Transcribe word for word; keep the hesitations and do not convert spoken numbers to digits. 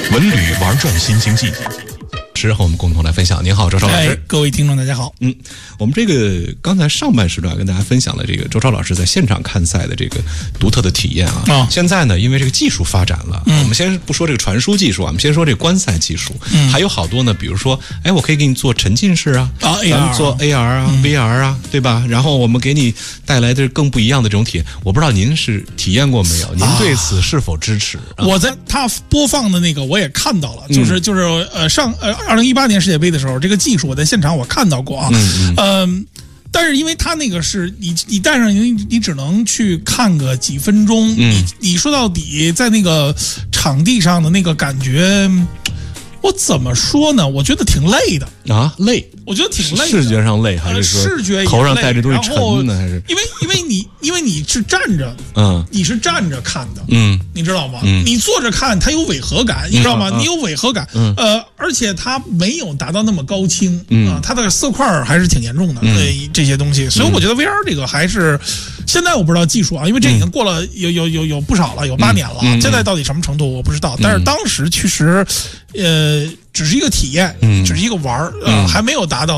文旅玩转新经济，是和我们共同来分享。您好，周超老师。 哎，各位听众大家好。 嗯，我们这个刚才上半时段跟大家分享了这个周超老师在现场看赛的这个独特的体验啊。哦、现在呢，因为这个技术发展了，嗯、我们先不说这个传输技术啊，我们先说这个观赛技术。嗯，还有好多呢，比如说，哎，我可以给你做沉浸式啊， 啊 ，A R 做 A R 啊、嗯、V R 啊，对吧？然后我们给你带来的更不一样的这种体验。我不知道您是体验过没有？您对此是否支持？ 啊、我在他播放的那个我也看到了，就是、嗯、就是呃上呃二零一八年世界杯的时候，这个技术我在现场我看到过啊，嗯。嗯呃但是因为他那个是你你带上你你只能去看个几分钟，嗯、你你说到底在那个场地上的那个感觉，我怎么说呢？我觉得挺累的啊，累， 我觉得挺累的。 视觉上累还是说视觉头上带着东西沉呢？还是因为因为你因为你是站着，嗯，你是站着看的，嗯，你知道吗？嗯，你坐着看它有违和感，你知道吗？嗯、你有违和感，嗯，呃，而且它没有达到那么高清，嗯、啊，它的色块还是挺严重的，嗯、对这些东西，所以我觉得 V R 这个还是现在我不知道技术啊，因为这已经过了有有有有不少了，有八年了，嗯、现在到底什么程度我不知道，但是当时确实，呃。只是一个体验，嗯，只是一个玩儿，呃，还没有达到